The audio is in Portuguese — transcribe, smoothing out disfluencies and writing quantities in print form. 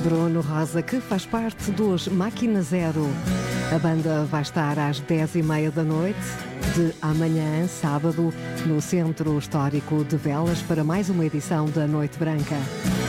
Bruno Rosa, que faz parte dos Máquina Zero. A banda vai estar às 10h30 da noite de amanhã, sábado, no Centro Histórico de Velas, para mais uma edição da Noite Branca.